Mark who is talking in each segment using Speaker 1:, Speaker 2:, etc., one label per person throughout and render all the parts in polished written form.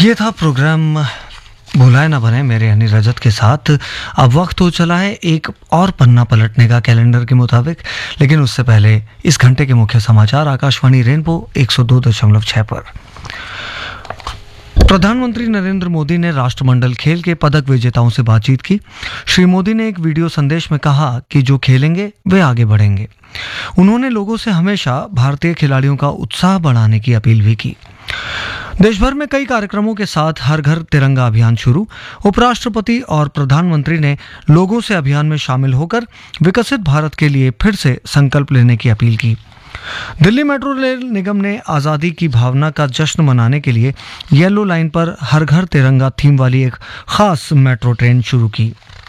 Speaker 1: ये था प्रोग्राम भुलाए ना बने मेरे यानी रजत के साथ। अब वक्त हो चला है एक और पन्ना पलटने का कैलेंडर के मुताबिक, लेकिन उससे पहले इस घंटे के मुख्य समाचार आकाशवाणी रेनबो 102.6 पर। प्रधानमंत्री नरेंद्र मोदी ने राष्ट्रमंडल खेल के पदक विजेताओं से बातचीत की। श्री मोदी ने एक वीडियो संदेश में कहा कि जो खेलेंगे वे आगे बढ़ेंगे। उन्होंने लोगों से हमेशा भारतीय खिलाड़ियों का उत्साह बढ़ाने की अपील भी की। देश भर में कई कार्यक्रमों के साथ हर घर तिरंगा अभियान शुरू। उपराष्ट्रपति और प्रधानमंत्री ने लोगों से अभियान में शामिल होकर विकसित भारत के लिए फिर से संकल्प लेने की अपील की। दिल्ली मेट्रो रेल निगम ने आज़ादी की भावना का जश्न मनाने के लिए येलो लाइन पर हर घर तिरंगा थीम वाली एक खास मेट्रो ट्रेन शुरू की।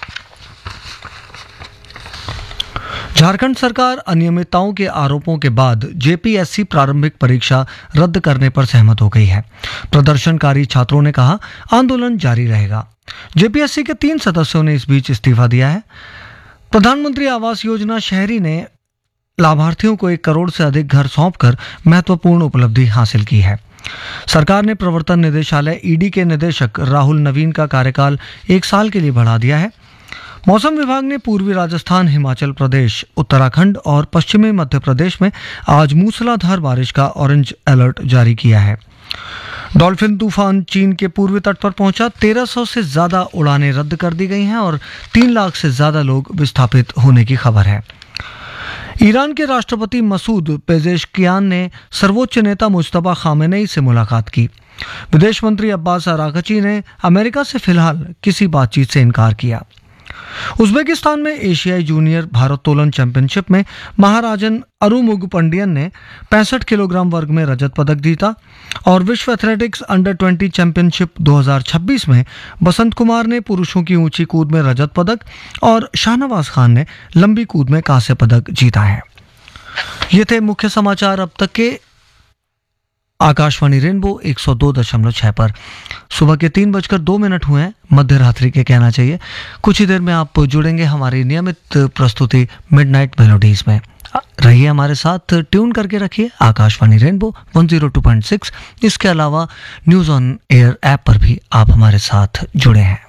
Speaker 1: झारखंड सरकार अनियमितताओं के आरोपों के बाद जेपीएससी प्रारंभिक परीक्षा रद्द करने पर सहमत हो गई है। प्रदर्शनकारी छात्रों ने कहा आंदोलन जारी रहेगा। जेपीएससी के 3 सदस्यों ने इस बीच इस्तीफा दिया है। प्रधानमंत्री आवास योजना शहरी ने लाभार्थियों को 1 करोड़ से अधिक घर सौंपकर महत्वपूर्ण उपलब्धि हासिल की है। सरकार ने प्रवर्तन निदेशालय ईडी के निदेशक राहुल नवीन का कार्यकाल 1 साल के लिए बढ़ा दिया है। मौसम विभाग ने पूर्वी राजस्थान, हिमाचल प्रदेश, उत्तराखंड और पश्चिमी मध्य प्रदेश में आज मूसलाधार बारिश का ऑरेंज अलर्ट जारी किया है। डॉल्फिन तूफान चीन के पूर्वी तट पर पहुंचा। 1300 से ज्यादा उड़ानें रद्द कर दी गई हैं और 3 लाख से ज्यादा लोग विस्थापित होने की खबर है। ईरान के राष्ट्रपति मसूद पेजेशकियान ने सर्वोच्च नेता मुस्तफा खामेनेई से मुलाकात की। विदेश मंत्री अब्बास अरागची ने अमेरिका से फिलहाल किसी बातचीत से इनकार किया। उज्बेकिस्तान में एशियाई जूनियर भारोत्तोलन चैंपियनशिप में महाराजन अरुमुगपंडियन ने 65 किलोग्राम वर्ग में रजत पदक जीता और विश्व एथलेटिक्स अंडर 20 चैंपियनशिप 2026 में बसंत कुमार ने पुरुषों की ऊंची कूद में रजत पदक और शाहनवाज खान ने लंबी कूद में कांस्य पदक जीता है। ये थे मुख्य समाचार अब तक के आकाशवाणी रेनबो 102.6 पर। सुबह के 3:02 हुए हैं, मध्य रात्रि के कहना चाहिए। कुछ ही देर में आप जुड़ेंगे हमारी नियमित प्रस्तुति मिडनाइट मेलोडीज में। रहिए हमारे साथ, ट्यून करके रखिए आकाशवाणी रेनबो 102.6। इसके अलावा न्यूज़ ऑन एयर ऐप पर भी आप हमारे साथ जुड़े हैं।